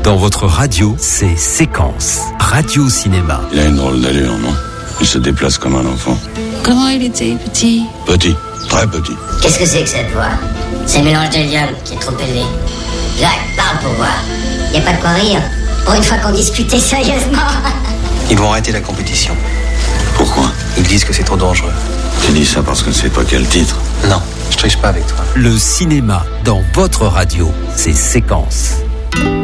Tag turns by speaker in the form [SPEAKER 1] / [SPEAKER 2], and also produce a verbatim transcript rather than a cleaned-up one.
[SPEAKER 1] Dans votre radio, c'est Séquence. Radio Cinéma.
[SPEAKER 2] Il a une drôle d'allure, non? Il se déplace comme un enfant.
[SPEAKER 3] Comment il était, petit?
[SPEAKER 2] Petit, très petit.
[SPEAKER 4] Qu'est-ce que c'est que cette voix? C'est le mélange d'hélium qui est trop élevé. Jacques, parle pour voir. Y a pas de quoi rire. Pour une fois qu'on discutait sérieusement.
[SPEAKER 5] Ils vont arrêter la compétition.
[SPEAKER 2] Pourquoi?
[SPEAKER 5] Ils disent que c'est trop dangereux.
[SPEAKER 2] Tu dis ça parce que ne sais pas quel titre.
[SPEAKER 5] Non, je triche pas avec toi.
[SPEAKER 1] Le cinéma dans votre radio, c'est Séquence.